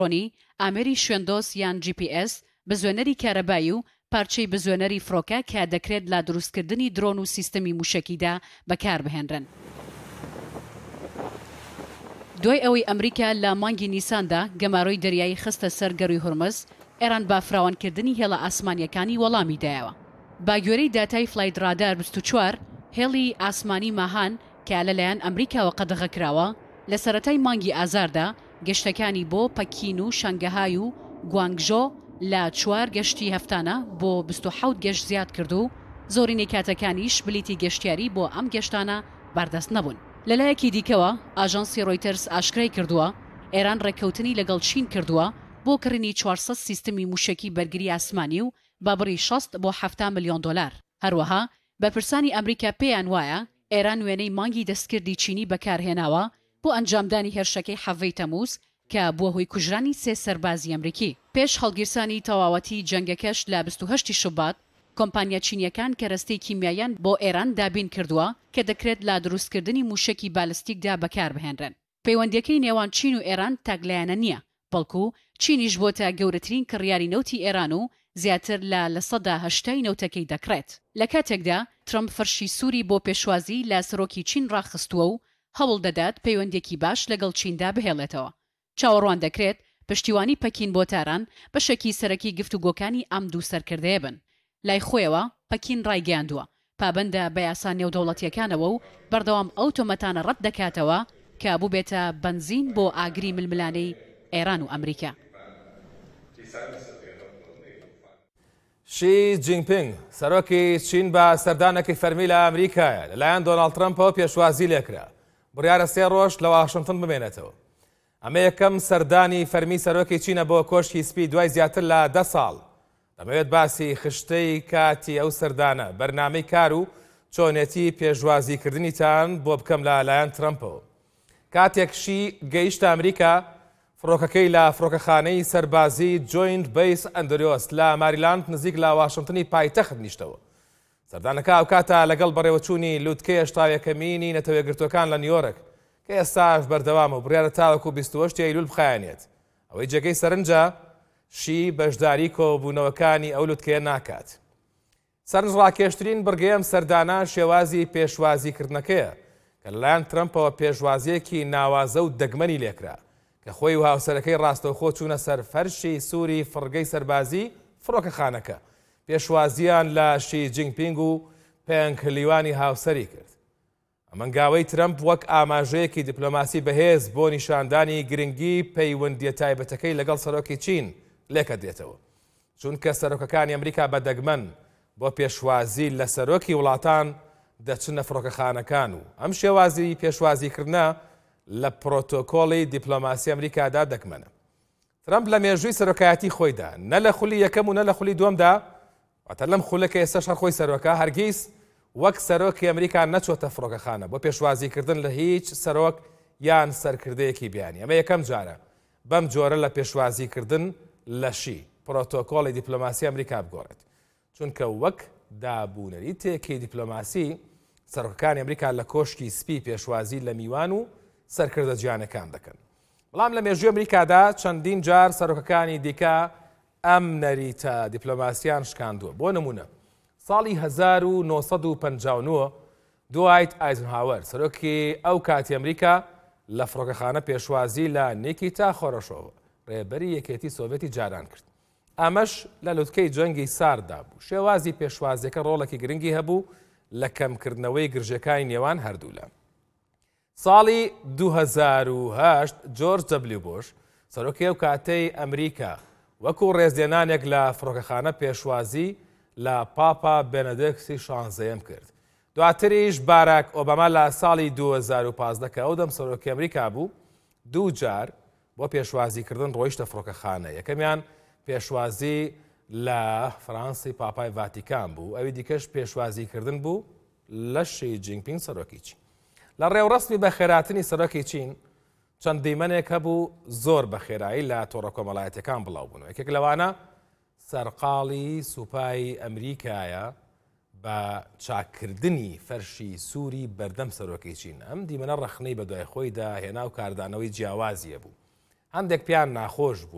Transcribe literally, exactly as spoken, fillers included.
ڕۆنی ئامێری شوێندۆس یان جی پی ئێس بزوێنەری کارەبایی و پارچەی بزوێنەری فڕۆکە کە دەکرێت لە دروستکردنی درۆن و سیستەمی موشکیدا بەکاربهێنرن. دوای ئەوەی ئەمریکا لە مانگی نیساندا گەماڕۆی دەریایی خستە سەر گەڕووی هورمز، ئێران با فراوانکردنی هێڵە ئاسمانیەکانی وەڵامی دایەوە. با گوێرەی داتای فلایت ڕادار بیست و چوار هێڵی ئاسمانی ماهان کە لەلایەن ئەمریکاوە قەدەغە کراوە لە سەرەتای مانگی ئازاردا گەشتەکانی بۆ پەکین و شانگەهای و گوانگژۆ لە چوار گەشتی هەفتانە بۆ بیست و حەوت گەشت زیاد کرد و زۆرینەی کاتەکانیش بلیتی گەشتیاری بۆ ئەم گەشتانە بەردەست نەبوون. لەلایەکی دیکەوە ئاژانسی ڕۆیتەرس ئاشکرای کردووە ئێران ڕێککەوتنی لەگەڵ چین کردووە بۆ کڕینی چوارسەد سیستمی موشکی بەرگری ئاسمانی و بابڕی شەست بۆ هەفتە ملیۆن دۆلار. هەروەها بەرپرسانی ئەمریکا پێیان وایە ئێران وێنەی مانگی دەستکردی چینی بەکارهێناوە بۆ ئەنجامدانی هێرشەکەی حەڤەی تەمووز کە بووە هۆی کوژرانی سێ سەربازی ئەمریکی. پێش هەڵگیرسانی تەواوەتی جەنگەکەش لە بیست و هەشتی شوبات کۆمپانیا چینیەکان کە ڕستەی کیمیایان بۆ ئێران دابین کردووە کە دەکرێت لە دروستکردنی موشکی بالستیکدا بەکاربهێنرن. پەیوەندیەکەی نێوان چین و ئێران تاگلایەنە نییە، بەڵکو چینیش بۆتە گەورەترین کڕیاری نەوتی ئێران و زیاتر لە لە سەدا هەشتای نەوتەکەی دەکرێت. لە کاتێکدا ترەمپ فەرشی سووری بۆ پێشوازی لە سەرۆکی چین ڕاخستووە و هەوڵ دەدات پەیوەندێکی باش لەگەڵ چیندا بهێڵێتەوە. چاوەڕوان دەکرێت پشتیوانی پەکین بۆ تاران بەشێکی سەرەکی گفتوگۆکانی ئەم دوو سەرکردەیە بن. لای خۆیەوە پەکین ڕایگەیاندووە پابەندە بە یاسا نێودەوڵەتیەکانەوە و بەردەوام ئەو تۆمەتانە ڕەت دەکاتەوە کە بوو بێتە بنزین بۆ ئاگری ململانەی ئێران و ئەمریکا. شی جینپینگ سەرۆکی چین بە سەردانێکی فەرمی لە ئەمریکایە لەلایەن دۆناڵد ترەمپەوە پێشوازی لێکرا بڕیارە سێ ڕۆژ لە واشنگتن بمێنێتەوە. ئەمە یەکەم سەردانی فەرمی سەرۆکی چینە بۆ کۆشکی سپی دوای زیاتر لە دە ساڵ. دەمەوێت باسی خشتەی کاتی ئەو سەردانە بەرنامەی کار و چۆنێتی پێشوازیکردنیتان بۆ بکەم لەلایەن ترەمپەوە. کاتێکشی گەیشتە ئەمریکا فڕۆکەکەی لە فڕۆکەخانەی سەربازی جوینت بیس ئەندریۆس لە ماریلاند نزیک لە واشنگتنی پایتەخت نیشتەوە. سەردانەکە ئەو کاتە لەگەڵ بەڕێوەچوونی لووتکەی هێشتاویەکەمینی نەتەوەیەگرتوەکان لە نیویۆرک کە ئێستاش بەردەوامە و بڕیارە تاوەکو بیست و هەشت ئەیلول بخایەنێت. ئەوەی جێگەی سەرنجە شی بەشداری کۆبوونەوەکانی ئەو لووتکەیە ناکات. سەرنجڕاکێشترین بڕگەیەم سەردانە شێوازی پێشوازیکردنەکەیە کە لەلایەن ترەمپەوە پێشوازیەکی ناوازە و دەگمەنی لێکرا کە خۆی و هاوسەرەکەی ڕاستەوخۆ چوونە سەر فەرشی سووری فڕگەی سەربازی فڕۆکەخانەکە. پێشوازیان لە شی جینپینگ و پێنگلیوانی هاوسەری کرد. ئەمەنگاوەی ترەمپ وەک ئاماژەیەکی دیپلۆماسی بەهێز بۆ نیشاندانی گرنگی پەیوەندیە تایبەتەکەی لەگەڵ سەرۆکی چین لێکە دێتەوە. چونکە سەرۆکەکانی ئەمریکا بەدەگمەن بۆ پێشوازی لە سەرۆکی وڵاتان دەچنە فڕۆکەخانەکان و ئەم شێوازی پێشوازیکردنە لە پرۆتۆکۆڵی دیپلۆماسی ئەمریکادا دەگمەنە. ترەمپ لە مێژووی سەرۆکایەتی خۆیدا نە لە خولی یەکەم و نە لە خولی دووەمدا واتە لەم خولەکە ئێستاش هەر خۆی سەرۆکە هەرگیز وەک سەرۆکی ئەمریکا نەچۆتە فڕۆکەخانە بۆ پێشوازیکردن لە هیچ سەرۆک یان سەرکردەیەکی بیانی. ئەمە یەکەم جارە بەم جۆرە لە پێشوازیکردن لە شی پرۆتۆکۆڵی دیپلۆماسی ئەمریکا بگۆڕێت. چونکە وەک دابوونەریتێکی دیپلۆماسی سەرۆکەکانی ئەمریکا لە کۆشکی سپی پێشوازی لە میوان و سەرکردە جیانەکان دەکەن. بەڵام لە مێژووی ئەمریکادا چەندین جار سەرۆکەکانی دیکە ئەم نەریتە دیپلۆماسیان شکاندووە. بۆ نمونە ساڵی هەزار و نۆ سەد و پەنجا و نۆ دوایت ئایزنهاوەر سەرۆکی ئەو کاتی ئەمریکا لە فڕۆکەخانە پێشوازی لە نیکیتا خۆرۆشۆڤ ڕێبەری یەکێتی سۆڤێتی جاران کرد. ئەمەش لە لووتکەی جەنگی ساردا بوو. شێوازی پێشوازیەکە ڕۆڵێکی گرنگی هەبوو لە کەمکردنەوەی گرژەکانی نێوان هەردوو لە. ساڵی دوو هەزار و هەشت جۆرج دەبلیو بوش سەرۆکی ئەو کاتەی ئەمریکا وەکو ڕێزلێنانێک لە فڕۆکەخانە پێشوازی لە پاپا بێنەدێکسی شانزەیەم کرد. دواتریش باراک ئۆباما لە ساڵی دوو هەزار و پانزدە کە ئەو دەم سەرۆکی ئەمریکا بوو دوو جار بۆ پێشوازیکردن ڕۆیشتە فڕۆکەخانە. یەکەمیان پێشوازی لە فەڕەنسی پاپای ڤاتیکان بوو، ئەوی دیکەش پێشوازیکردن بوو لە شی جینپینگ سەرۆکی چین. لە ڕێوڕسمی بەخێراتنی سەرۆکی چین چەند دیمەنێک هەبوو زۆر بەخێرایی لە تۆڕە کۆمەڵایەتەکان بڵاو بوون. یەکێک لەوانە سەرقاڵی سوپای ئەمریکایە بە چاکردنی فەرشی سووری بەردەم سەرۆکی چین. ئەم دیمەنە ڕەخنەی بە دوای خۆیدا هێنا و کاردانەوەی جیاوازیە بوو. هەندێک پیان ناخۆش بوو